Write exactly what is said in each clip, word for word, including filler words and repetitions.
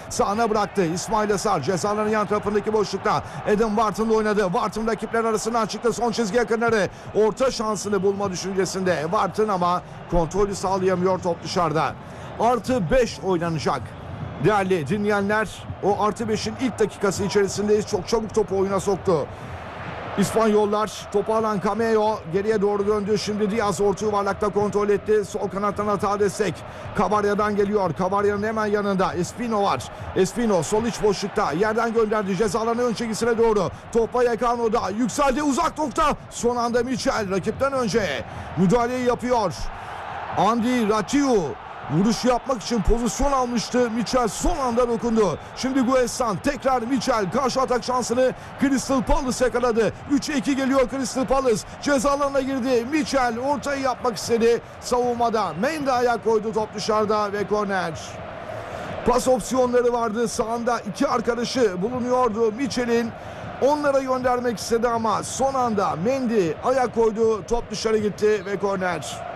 Sağına bıraktı. İsmail Asar cezaların yan tarafındaki boşlukta. Adam Wharton'la oynadı. Wharton rakipler arasından çıktı. Son çizgi yakınları. Orta şansını bulma düşüncesinde Wharton ama kontrolü sağlayamıyor, top dışarıda. Artı beş oynanacak. Değerli dinleyenler, o artı beşin ilk dakikası içerisindeyiz. Çok çabuk topu oyuna soktu İspanyollar. Topu alan Cameo geriye doğru döndü. Şimdi Diaz orta yuvarlakta kontrol etti. Sol kanattan hata destek. Cavaria'dan geliyor. Cavaria'nın hemen yanında Espino var. Espino sol iç boşlukta. Yerden gönderdi. Cezaların ön çizgisine doğru. Topa Vallecano'da. Yükseldi uzak nokta. Son anda Michel rakipten önce müdahaleyi yapıyor. Andy Ratiu vuruş yapmak için pozisyon almıştı. Michel son anda dokundu. Şimdi Guesan tekrar Michel karşı atak şansını Crystal Palace yakaladı. üçe iki geliyor Crystal Palace. Ceza alanına girdi. Michel ortayı yapmak istedi. Savunmada Mendy ayak koydu, top dışarıda ve korner. Pas opsiyonları vardı. Sağında iki arkadaşı bulunuyordu Michel'in. Onlara göndermek istedi ama son anda Mendy ayak koydu. Top dışarı gitti ve korner.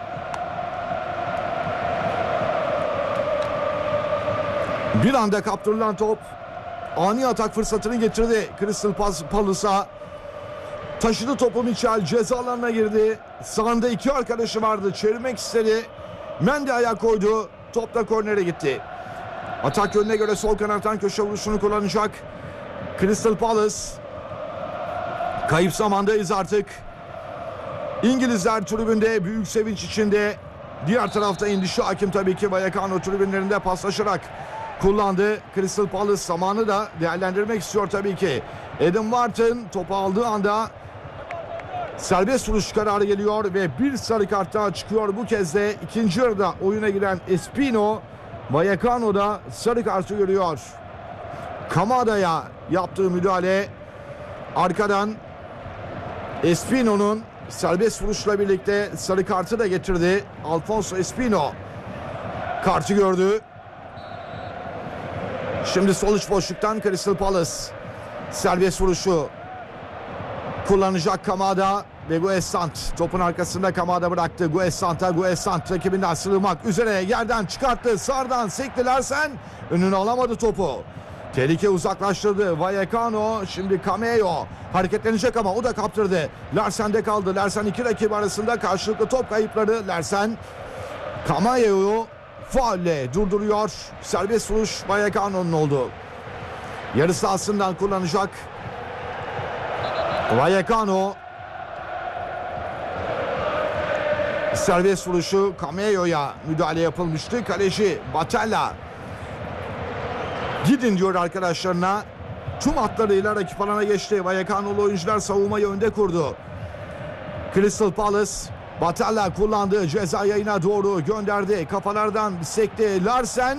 Bir anda kaptırılan top ani atak fırsatını getirdi Crystal Palace'a. Taşıdı topu Michel, ceza alanına girdi. Sağında iki arkadaşı vardı, çevirmek istedi. Mendy ayak koydu, top da kornere gitti. Atak yönüne göre sol kanattan köşe vuruşunu kullanacak Crystal Palace. Kayıp zamandayız artık. İngilizler tribünde büyük sevinç içinde. Diğer tarafta endişe hakim tabii ki. Vallecano tribünlerinde paslaşarak kullandı. Crystal Palace zamanı da değerlendirmek istiyor tabii ki. Adam Wharton topu aldığı anda serbest vuruş kararı geliyor ve bir sarı kart daha çıkıyor. Bu kez de ikinci yarıda oyuna giren Espino, Vallecano'da sarı kartı görüyor. Kamada'ya yaptığı müdahale arkadan Espino'nun serbest vuruşla birlikte sarı kartı da getirdi. Alfonso Espino kartı gördü. Şimdi sol iç boşluktan Crystal Palace serbest vuruşu kullanacak Kamada ve Guesant topun arkasında. Kamada bıraktı Guesant'a. Guesant rakibinden sığınmak üzere yerden çıkarttı. Sağdan sekti Larsen, önünü alamadı topu. Tehlike uzaklaştırdı Vallecano. Şimdi Cameo hareketlenecek ama o da kaptırdı. Larsen'de kaldı. Larsen iki rakip arasında karşılıklı top kayıpları. Larsen Cameo'yu faulle durduruyor. Serbest vuruş Vallecano'nun oldu. Yarı sahasından kullanacak Vallecano. Serbest vuruşu Cameo'ya müdahale yapılmıştı. Kaleci Batella gidin diyor arkadaşlarına. Tüm hatlarıyla rakip alana geçti. Vallecano'lu oyuncular savunmayı önde kurdu. Crystal Palace Batella kullandı. Ceza yayına doğru gönderdi. Kafalardan sekti Larsen.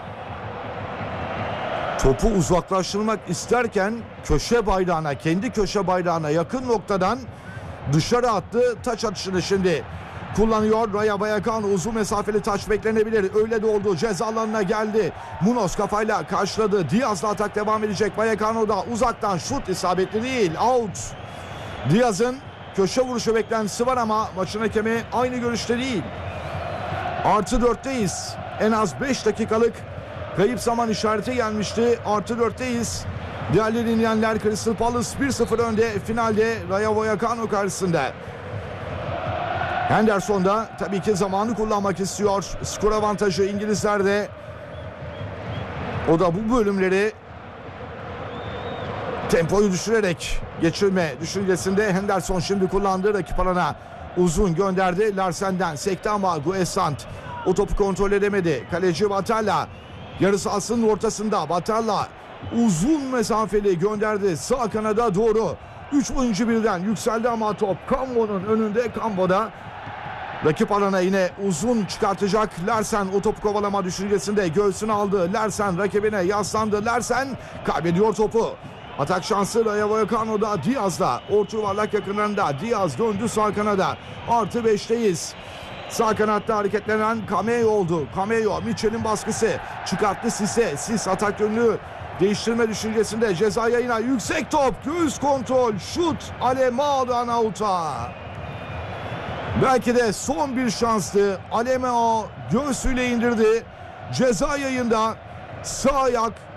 Topu uzaklaştırmak isterken köşe bayrağına, kendi köşe bayrağına yakın noktadan dışarı attı. Taç atışını şimdi kullanıyor. Rayo Vallecano, uzun mesafeli taç beklenebilir. Öyle de oldu. Ceza alanına geldi. Munoz kafayla karşıladı. Diaz'la atak devam edecek. Vallecano'da uzaktan şut isabetli değil. Out. Diaz'ın köşe vuruşu beklentisi var ama maçın hakemi aynı görüşte değil. Artı dörtteyiz. En az beş dakikalık kayıp zaman işareti gelmişti. Artı dörtteyiz. Değerli dinleyenler, Crystal Palace bir sıfır önde finalde Rayo Vallecano karşısında. Henderson da tabii ki zamanı kullanmak istiyor. Skor avantajı İngilizlerde. O da bu bölümleri tempoyu düşürerek geçirme düşüncesinde. Henderson şimdi kullandı. Rakip alana uzun gönderdi. Larsen'den sekti ama Guesant o topu kontrol edemedi. Kaleci Batella yarı sahasının ortasında. Batella uzun mesafeli gönderdi. Sağ kanada doğru. üç oyuncu birden yükseldi ama top Cambo'nun önünde. Cambo'da rakip alana yine uzun çıkartacak. Larsen o topu kovalama düşüncesinde göğsünü aldı. Larsen rakibine yaslandı. Larsen kaybediyor topu. Atak şansı Rayo Vallecano'da. Diaz'da orta yuvarlak yakınlarında. Diaz döndü sağ kanada. Artı beşteyiz. Sağ kanatta hareketlenen Cameo oldu. Cameo Michel'in baskısı. Çıkarttı Sisse. Sis atak yönünü değiştirme düşüncesinde. Ceza yayına yüksek top. Göğüs kontrol. Şut. Alemão'dan out'a. Belki de son bir şanstı. Alemão göğsüyle indirdi. Ceza yayında sağ ayak